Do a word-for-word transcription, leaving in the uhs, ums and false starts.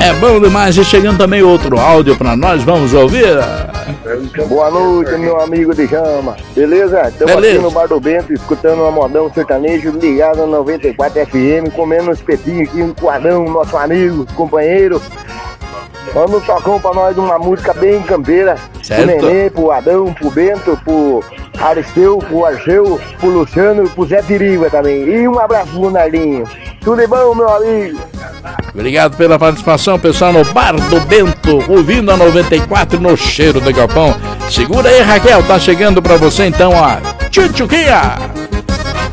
É bom demais. E chegando também outro áudio pra nós, vamos ouvir? Boa noite, meu amigo de Jama. Beleza? Estamos aqui no Bar do Bento, escutando uma modão sertanejo, ligado na noventa e quatro F M, comendo um espetinho aqui com o Adão, nosso amigo, companheiro. Manda um tocão pra nós de uma música bem campeira. Certo. Pro Nenê, pro Adão, pro Bento, pro Aristeu, pro Argeu, pro Luciano, pro Zé Tiriba também. E um abraço pro Nardinho. Tudo de bom, meu amigo? Obrigado pela participação, pessoal, no Bar do Bento, ouvindo a noventa e quatro no Cheiro do Galpão. Segura aí, Raquel, tá chegando pra você então a Tchutchuquinha.